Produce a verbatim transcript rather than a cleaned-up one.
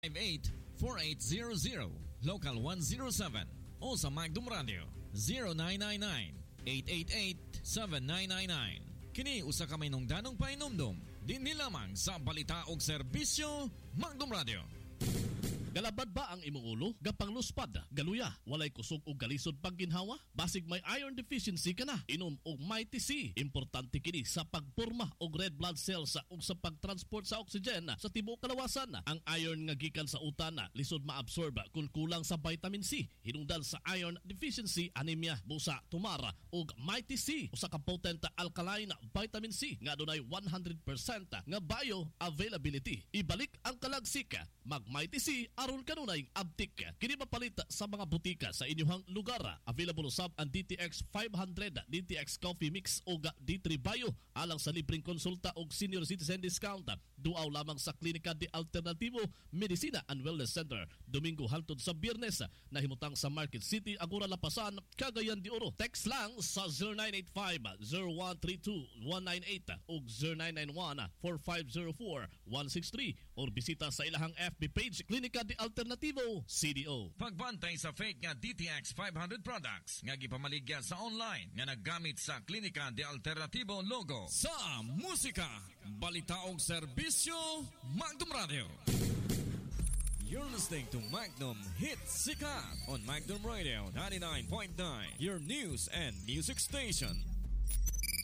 five eight four eight zero zero, Local one oh seven o sa Magdum Radio zero nine nine nine eight eight eight seven nine nine nine. Kini usa ka may nungdanong painumdum dinhi lamang sa balita og serbisyo Magdum Radio. Galabad ba ang imong ulo? Gapang luspad, galuya, walay kusog o galisod pag ginhawa? Basig may iron deficiency ka na, inom og Mighty C. Importante kini sa pagporma og red blood cells ug sa pagtransport sa oxygen sa tibuok kalawasan. Ang iron nga gikan sa utana lisod maabsorb kung kulang sa vitamin C. Hinungdan sa iron deficiency, anemia, busa, tumara ug Mighty C, usa ka potent alkaline vitamin C nga adunay one hundred percent nga bioavailability. Ibalik ang kalagsik, mag Mighty C aron kanunay abtik. Kini mapalit sa mga butika sa inyong lugar. Available usab ang D T X five hundred, D T X Coffee Mix o D three Bio alang sa libreng konsulta o senior citizen discount. Duaw lamang sa Klinika de Alternativo Medicina and Wellness Center Domingo hangtod sa Biyernes, nahimutang sa Market City, Agora, Lapasan, Cagayan de Oro. Text lang sa zero nine eight five zero one three two one nine eight o zero nine nine one four five zero four one six three or bisita sa ilahang F B page Klinika de Alternativo C D O. Pagbantay sa fake nga D T X five hundred products nga gipamaligya sa online nga naggamit sa Klinika de Alternativo logo. Sa musika, balita og serbisyo Magdum Radio. You're listening to Magnum Hits Sikat on Magnum Radio ninety-nine point nine, your news and music station.